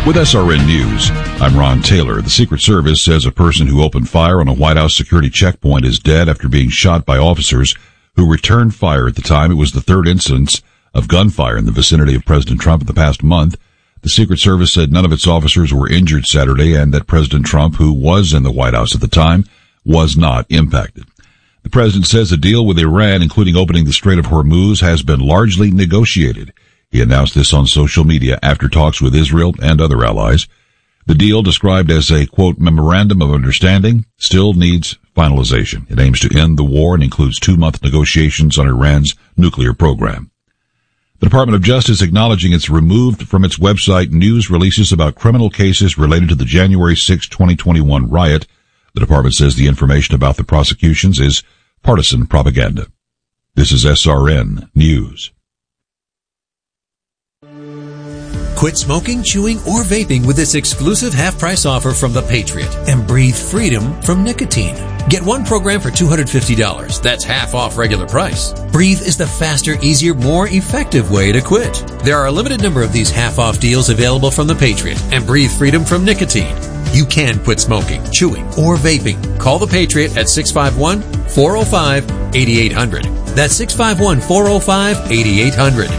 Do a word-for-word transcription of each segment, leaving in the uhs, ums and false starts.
With S R N News, I'm Ron Taylor. The Secret Service says a person who opened fire on a White House security checkpoint is dead after being shot by officers who returned fire. At the time, it was the third instance of gunfire in the vicinity of President Trump in the past month. The Secret Service said none of its officers were injured Saturday and that President Trump, who was in the White House at the time, was not impacted. The president says a deal with Iran, including opening the Strait of Hormuz, has been largely negotiated. He announced this on social media after talks with Israel and other allies. The deal, described as a, quote, memorandum of understanding, still needs finalization. It aims to end the war and includes two-month negotiations on Iran's nuclear program. The Department of Justice acknowledging it's removed from its website news releases about criminal cases related to the January sixth, twenty twenty-one riot. The department says the information about the prosecutions is partisan propaganda. This is S R N News. Quit smoking, chewing, or vaping with this exclusive half-price offer from The Patriot and breathe freedom from nicotine. Get one program for two hundred fifty dollars. That's half off regular price. Breathe is the faster, easier, more effective way to quit. There are a limited number of these half-off deals available from The Patriot and breathe freedom from nicotine. You can quit smoking, chewing, or vaping. Call The Patriot at six five one, four oh five, eight eight hundred. That's six five one, four oh five, eight eight hundred.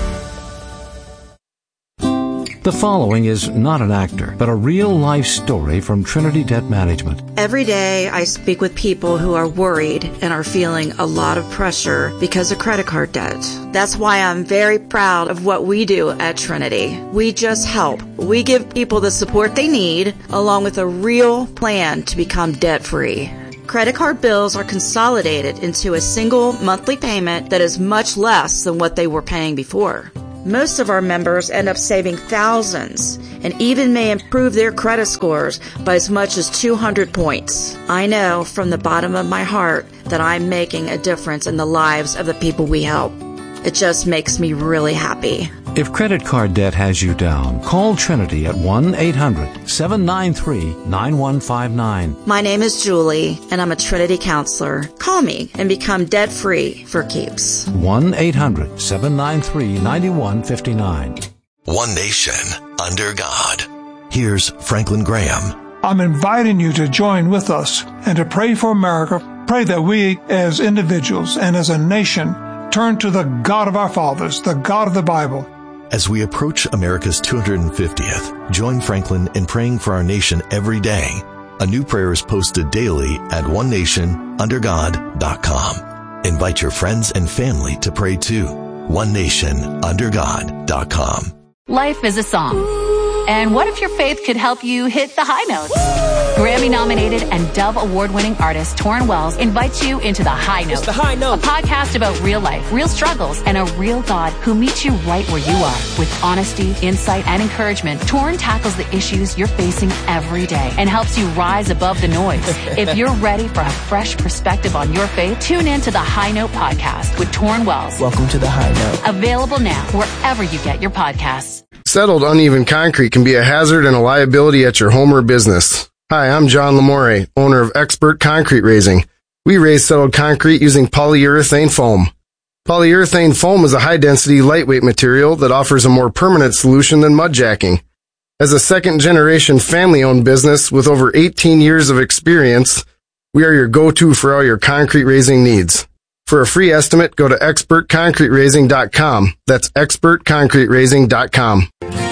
The following is not an actor, but a real-life story from Trinity Debt Management. Every day I speak with people who are worried and are feeling a lot of pressure because of credit card debt. That's why I'm very proud of what we do at Trinity. We just help. We give people the support they need, along with a real plan to become debt-free. Credit card bills are consolidated into a single monthly payment that is much less than what they were paying before. Most of our members end up saving thousands and even may improve their credit scores by as much as two hundred points. I know from the bottom of my heart that I'm making a difference in the lives of the people we help. It just makes me really happy. If credit card debt has you down, call Trinity at one eight hundred, seven nine three, nine one five nine. My name is Julie, and I'm a Trinity counselor. Call me and become debt-free for keeps. one eight hundred, seven nine three, nine one five nine. One nation under God. Here's Franklin Graham. I'm inviting you to join with us and to pray for America. Pray that we as individuals and as a nation turn to the God of our fathers, the God of the Bible. As we approach America's two hundred fiftieth, join Franklin in praying for our nation every day. A new prayer is posted daily at one nation under god dot com. Invite your friends and family to pray too. one nation under god dot com. Life is a song. And what if your faith could help you hit the high notes? Grammy-nominated and Dove Award-winning artist Torrin Wells invites you into The High Note. It's The High Note. A podcast about real life, real struggles, and a real God who meets you right where you are. With honesty, insight, and encouragement, Torrin tackles the issues you're facing every day and helps you rise above the noise. If you're ready for a fresh perspective on your faith, tune in to The High Note podcast with Torrin Wells. Welcome to The High Note. Available now wherever you get your podcasts. Settled uneven concrete can be a hazard and a liability at your home or business. Hi, I'm John Lamore, owner of Expert Concrete Raising. We raise settled concrete using polyurethane foam. Polyurethane foam is a high-density, lightweight material that offers a more permanent solution than mud jacking. As a second-generation family-owned business with over eighteen years of experience, we are your go-to for all your concrete raising needs. For a free estimate, go to expert concrete raising dot com. That's expert concrete raising dot com.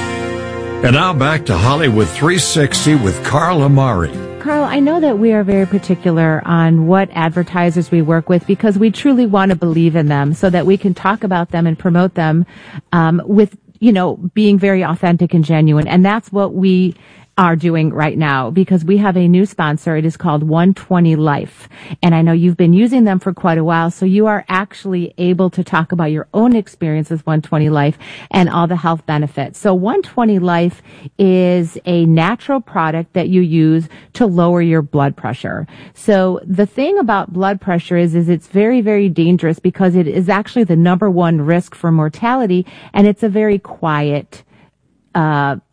And now back to Hollywood three sixty with Carl Amari. Carl, I know that we are very particular on what advertisers we work with because we truly want to believe in them so that we can talk about them and promote them um, with, you know, being very authentic and genuine. And that's what we are doing right now because we have a new sponsor. It is called one twenty Life. And I know you've been using them for quite a while, so you are actually able to talk about your own experience with one twenty Life and all the health benefits. So one twenty Life is a natural product that you use to lower your blood pressure. So the thing about blood pressure is, is it's very, very dangerous because it is actually the number one risk for mortality, and it's a very quiet uh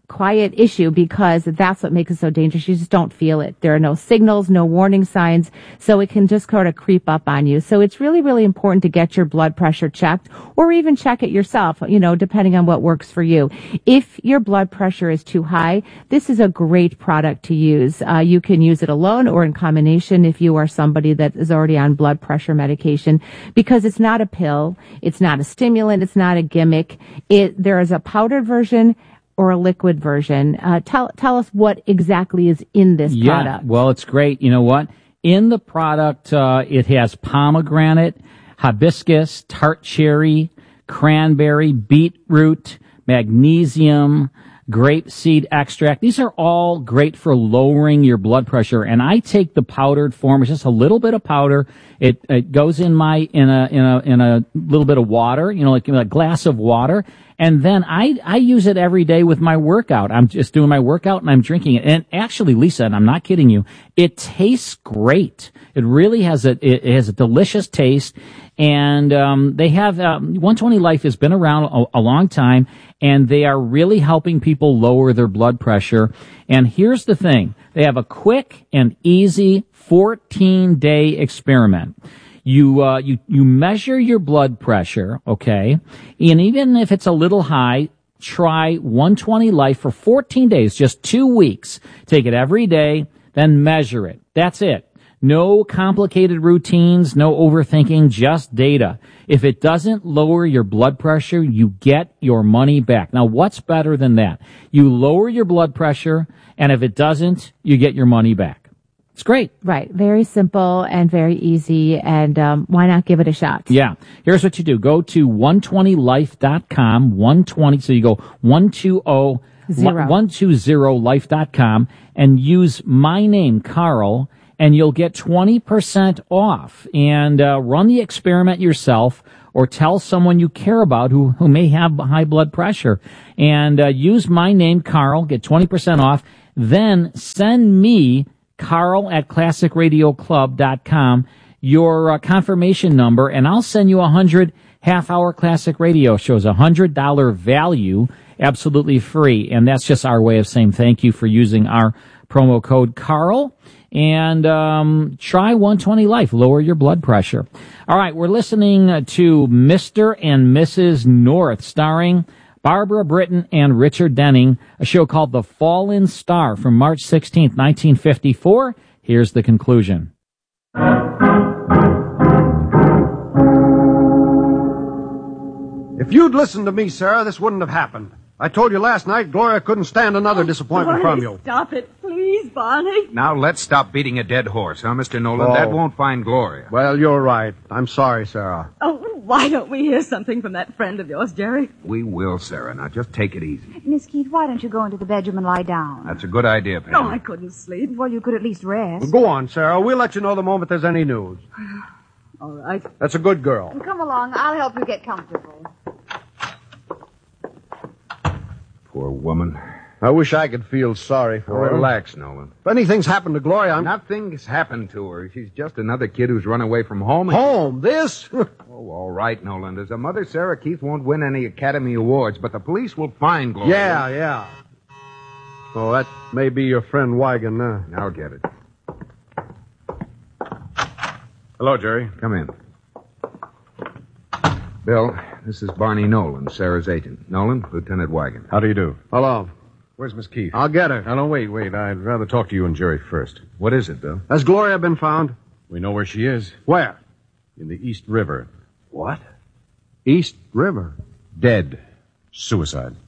quiet issue because that's what makes it so dangerous. You just don't feel it. There are no signals, no warning signs, so it can just sort of creep up on you. So it's really, really important to get your blood pressure checked or even check it yourself, you know, depending on what works for you. If your blood pressure is too high, this is a great product to use. Uh, you can use it alone or in combination if you are somebody that is already on blood pressure medication, because it's not a pill, it's not a stimulant, it's not a gimmick. It, there is a powdered version or a liquid version. Uh, tell tell us what exactly is in this yeah, product. Well, it's great. You know what? In the product, uh, it has pomegranate, hibiscus, tart cherry, cranberry, beetroot, magnesium, grapeseed extract. These are all great for lowering your blood pressure. And I take the powdered form. It's just a little bit of powder. It, it goes in my, in a, in a, in a little bit of water, you know, like a glass of water. And then I, I use it every day with my workout. I'm just doing my workout and I'm drinking it. And actually, Lisa, and I'm not kidding you, it tastes great. It really has a, it has a delicious taste. And, um, they have, um, one twenty Life has been around a, a long time, and they are really helping people lower their blood pressure. And here's the thing. They have a quick and easy fourteen day experiment. You, uh, you, you measure your blood pressure, okay? And even if it's a little high, try one twenty Life for fourteen days, just two weeks. Take it every day, then measure it. That's it. No complicated routines, no overthinking, just data. If it doesn't lower your blood pressure, you get your money back. Now, what's better than that? You lower your blood pressure, and if it doesn't, you get your money back. It's great. Right. Very simple and very easy. And um, why not give it a shot? Yeah. Here's what you do. Go to one twenty life dot com, one twenty, so you go one twenty, one twenty life dot com, and use my name, Carl, and you'll get twenty percent off. And uh, run the experiment yourself, or tell someone you care about who, who may have high blood pressure. And uh, use my name, Carl, get twenty percent off. Then send me, Carl at classic radio club dot com, your uh, confirmation number, and I'll send you a hundred half-hour classic radio shows, a hundred dollar value, absolutely free. And that's just our way of saying thank you for using our promo code Carl. And um try one twenty Life, lower your blood pressure. All right, we're listening to Mister and Missus North, starring Barbara Britton and Richard Denning, a show called The Fallen Star from March sixteenth, nineteen fifty-four. Here's the conclusion. If you'd listened to me, Sarah, this wouldn't have happened. I told you last night Gloria couldn't stand another oh, disappointment Barney, from you. Stop it, please, Barney. Now, let's stop beating a dead horse, huh, Mister Nolan? Oh. That won't find Gloria. Well, you're right. I'm sorry, Sarah. Oh, why don't we hear something from that friend of yours, Jerry? We will, Sarah. Now, just take it easy. Miss Keith, why don't you go into the bedroom and lie down? That's a good idea, Pam. No, I couldn't sleep. Well, you could at least rest. Well, go on, Sarah. We'll let you know the moment there's any news. All right. That's a good girl. Well, come along. I'll help you get comfortable. Poor woman. I wish I could feel sorry for oh, her. Relax, Nolan. If anything's happened to Gloria, I'm... Nothing's happened to her. She's just another kid who's run away from home. And... Home? This? oh, all right, Nolan. As a mother, Sarah Keith won't win any Academy Awards, but the police will find Gloria. Yeah, yeah. Oh, that may be your friend Wigan, uh. I'll get it. Hello, Jerry. Come in. Bill, this is Barney Nolan, Sarah's agent. Nolan, Lieutenant Wigan. How do you do? Hello. Where's Miss Keith? I'll get her. Now, no, wait, wait. I'd rather talk to you and Jerry first. What is it, Bill? Has Gloria been found? We know where she is. Where? In the East River. What? East River? Dead. Suicide.